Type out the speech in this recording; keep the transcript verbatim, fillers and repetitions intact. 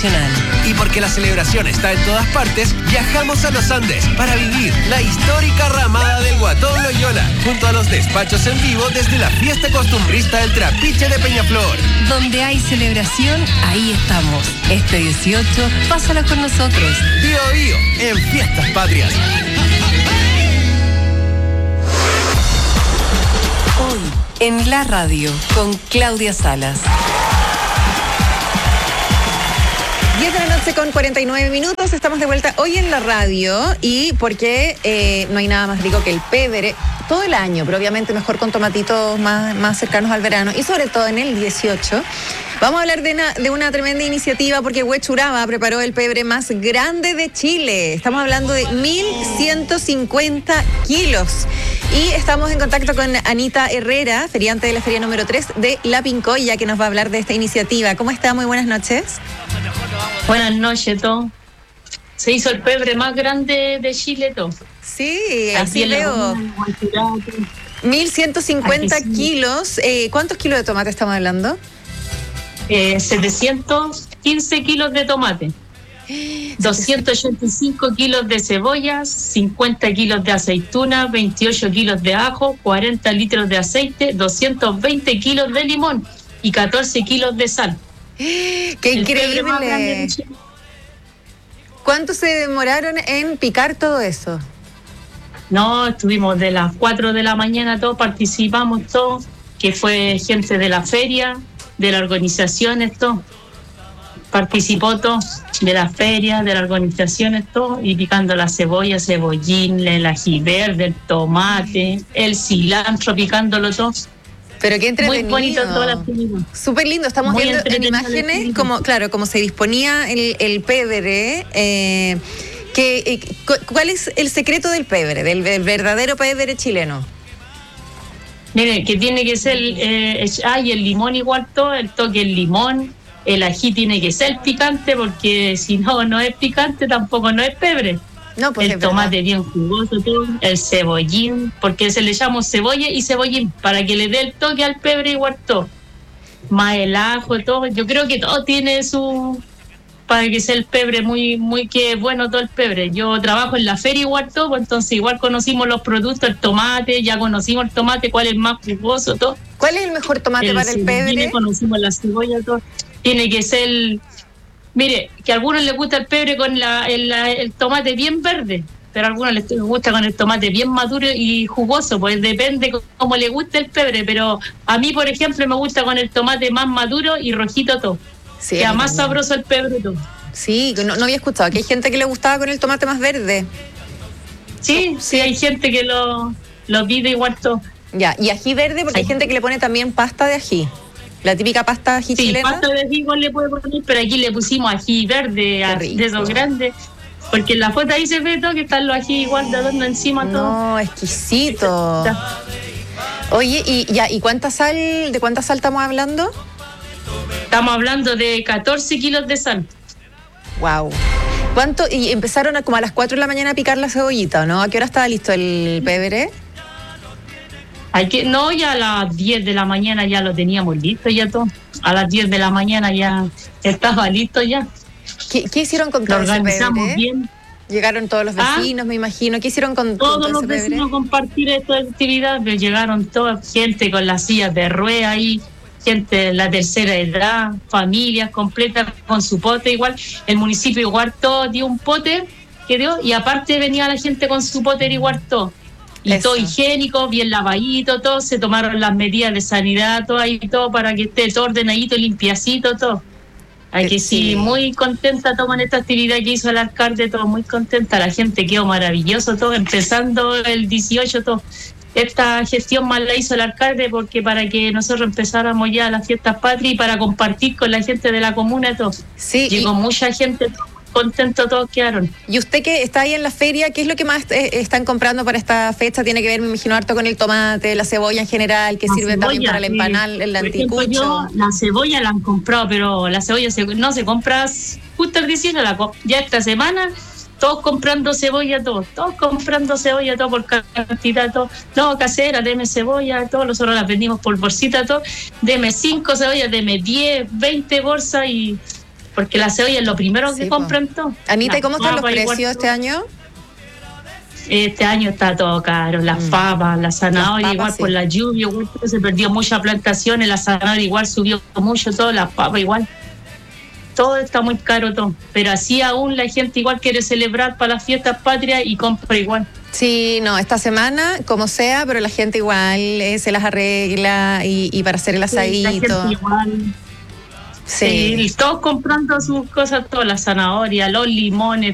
Y porque la celebración está en todas partes, viajamos a los Andes para vivir la histórica ramada del Guatón Loyola, junto a los despachos en vivo desde la fiesta costumbrista del Trapiche de Peñaflor. Donde hay celebración, ahí estamos. Este dieciocho, pásala con nosotros. Bío Bío, en Fiestas Patrias. Hoy, en la radio, con Claudia Salas. diez de la noche con cuarenta y nueve minutos, estamos de vuelta hoy en la radio y porque eh, no hay nada más rico que el pebre todo el año, pero obviamente mejor con tomatitos más, más cercanos al verano y sobre todo en el dieciocho. Vamos a hablar de una, de una tremenda iniciativa porque Huechuraba preparó el pebre más grande de Chile. Estamos hablando de mil ciento cincuenta kilos. Y estamos en contacto con Anita Herrera, feriante de la feria número tres de La Pincoya, que nos va a hablar de esta iniciativa. ¿Cómo está? Muy buenas noches. Buenas noches, todo. Se hizo el pebre más grande de Chile, todo. Sí, así veo. mil ciento cincuenta sí. kilos. Eh, ¿Cuántos kilos de tomate estamos hablando? Eh, setecientos quince kilos de tomate. doscientos ochenta y cinco kilos de cebollas, cincuenta kilos de aceituna, veintiocho kilos de ajo, cuarenta litros de aceite, doscientos veinte kilos de limón y catorce kilos de sal. ¡Qué increíble! ¿Cuánto se demoraron en picar todo eso? No, estuvimos de las cuatro de la mañana, todos participamos, todos, que fue gente de la feria, de la organización, esto. Participó todo, de la feria, de las organizaciones, todo, y picando la cebolla, cebollín, el ají verde, el tomate, el cilantro, picándolo todo. Pero qué entretenido. Muy bonito toda la actividad. Súper lindo, estamos Muy viendo en imágenes como, claro, como se disponía el, el pebre. Eh, que, eh, ¿Cuál es el secreto del pebre, del, del verdadero pebre chileno? Mire, que tiene que ser, eh, ay, el limón igual todo, el toque del limón. El ají tiene que ser picante porque si no, no es picante, tampoco no es pebre. No, pues el tomate verdad. Bien jugoso, todo, el cebollín, porque se le llama cebolla y cebollín, para que le dé el toque al pebre igual todo. Más el ajo, todo. Yo creo que todo tiene su... para que sea el pebre muy, muy que bueno todo el pebre. Yo trabajo en la feria igual todo, pues entonces igual conocimos los productos, el tomate, ya conocimos el tomate, cuál es el más jugoso, todo. ¿Cuál es el mejor tomate el para el pebre? Conocimos la cebolla, todo. Tiene que ser, el, mire, que a algunos les gusta el pebre con la, el, la, el tomate bien verde, pero a algunos les gusta con el tomate bien maduro y jugoso, pues depende cómo le gusta el pebre, pero a mí, por ejemplo, me gusta con el tomate más maduro y rojito todo, sí, queda más sabroso el pebre todo. Sí, no, no había escuchado, que hay gente que le gustaba con el tomate más verde. Sí, sí, hay gente que lo, lo pide igual todo. Ya, y ají verde, porque hay, hay gente que le pone también pasta de ají. La típica pasta ají sí, chilena. Pasta de ají igual le puede poner, pero aquí le pusimos ají verde, a, de esos grandes. Porque en la foto ahí se ve todo que están los ají igual de adorno encima todo. No, exquisito. Oye, ¿y ya y cuánta sal, de cuánta sal estamos hablando? Estamos hablando de catorce kilos de sal. Wow. ¿Cuánto? Y empezaron a, como a las cuatro de la mañana a picar la cebollita, ¿no? ¿A qué hora estaba listo el pebre? Hay que, no, ya a las diez de la mañana ya lo teníamos listo ya todo. A las diez de la mañana ya estaba listo ya. ¿Qué, qué hicieron con todo lo organizamos ese pebre? Bien. Llegaron todos los vecinos, ¿Ah? me imagino. ¿Qué hicieron con, todos con todo los ese pebre? vecinos compartir esta actividad? Pero llegaron toda gente con las sillas de rueda ahí, gente de la tercera edad, familias completas con su pote igual. El municipio igual todo dio un pote que dio y aparte venía la gente con su pote igual todo. Y Eso. todo higiénico, bien lavadito, todo, se tomaron las medidas de sanidad, todo ahí, todo para que esté todo ordenadito, limpiacito, todo. Aquí sí, sí, muy contenta todo con esta actividad que hizo el alcalde, todo muy contenta, la gente quedó maravilloso, todo, empezando el dieciocho, todo. Esta gestión más la hizo el alcalde porque para que nosotros empezáramos ya las fiestas patrias y para compartir con la gente de la comuna, todo. Sí, llegó y... mucha gente, todo. Contentos todos quedaron. Y usted que está ahí en la feria, ¿qué es lo que más eh, están comprando para esta fecha? Tiene que ver, me imagino, harto con el tomate, la cebolla en general, que la sirve cebolla, también para el empanal, eh, el anticucho. Ejemplo, yo la cebolla la han comprado, pero la cebolla se, no se compra justo el dieciocho, la, ya esta semana, todos comprando cebolla, todos, todos comprando cebolla, todo por cantidad, todo. No, casera, deme cebolla, todos nosotros las vendimos por bolsita, todo. Deme cinco cebollas, deme diez, veinte bolsas y... porque la cebolla es lo primero Sí, que po. compran todo. Anita, ¿y Las cómo están los papas igual precios este todo. año? Este año está todo caro, las Mm. papas, la zanahoria, Las papas, igual sí. por la lluvia, igual se perdió muchas plantaciones, la zanahoria igual subió mucho, todo, las papas igual. Todo está muy caro todo, pero así aún la gente igual quiere celebrar para las fiestas patrias y compra igual. Sí, no, esta semana, como sea, pero la gente igual eh, se las arregla y, y para hacer el Sí, la gente asadito. igual. Sí. Sí, todos comprando sus cosas, todas las zanahorias, los limones,